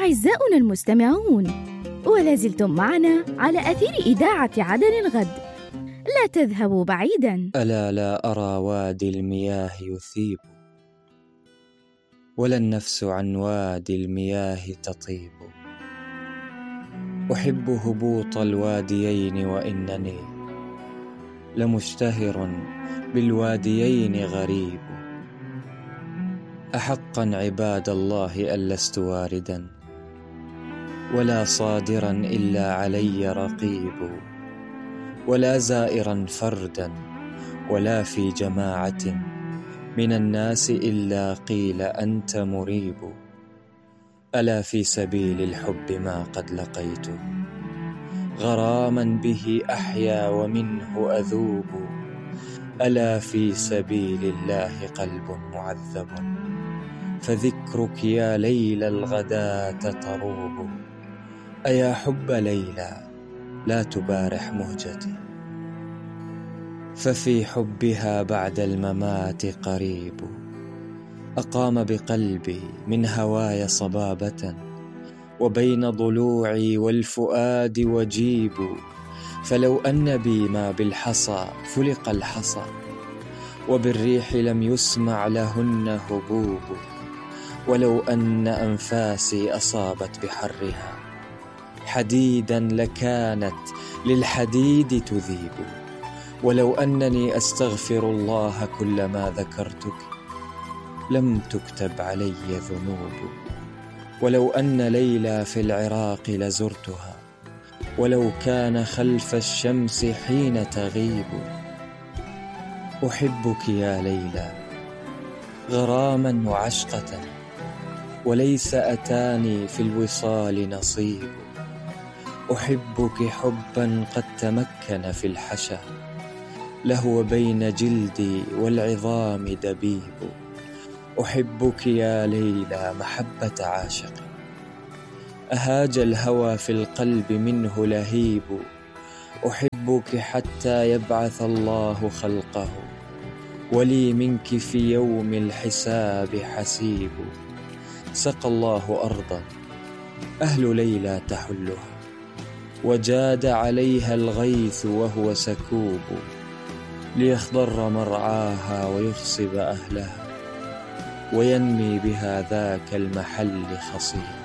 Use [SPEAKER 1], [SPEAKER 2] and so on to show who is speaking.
[SPEAKER 1] أعزاؤنا المستمعون، ولا زلتم معنا على أثير إذاعة عدن الغد. لا تذهبوا بعيدا.
[SPEAKER 2] ألا لا أرى وادي المياه يثيب، ولا النفس عن وادي المياه تطيب. أحب هبوط الواديين وإنني لمشتهر بالواديين غريب. أحقا عباد الله أن لست واردا، ولا صادرا إلا علي رقيب، ولا زائرا فردا ولا في جماعة من الناس إلا قيل أنت مريب. ألا في سبيل الحب ما قد لقيت، غراما به أحيا ومنه أذوب. ألا في سبيل الله قلب معذب، فذكرك يا ليلى الغداة تروب. أيا حب ليلى لا تبارح مهجتي، ففي حبها بعد الممات قريب. أقام بقلبي من هواي صبابة، وبين ضلوعي والفؤاد وجيب. فلو أن بي ما بالحصى فلق الحصى، وبالريح لم يسمع لهن هبوب. ولو أن أنفاسي أصابت بحرها حديدا لكانت للحديد تذيب. ولو أنني أستغفر الله كلما ذكرتك لم تكتب علي ذنوب. ولو أن ليلى في العراق لزرتها، ولو كان خلف الشمس حين تغيب. أحبك يا ليلى غراما وعشقة، وليس أتاني في الوصال نصيب. أحبك حبا قد تمكن في الحشا، لهو بين جلدي والعظام دبيب. أحبك يا ليلى محبة عاشق، أهاج الهوى في القلب منه لهيب. أحبك حتى يبعث الله خلقه، ولي منك في يوم الحساب حسيب. سقى الله أرضا أهل ليلى تحلها، وجاد عليها الغيث وهو سكوب. ليخضر مرعاها ويخصب أهلها، وينمي بها ذاك المحل خصيب.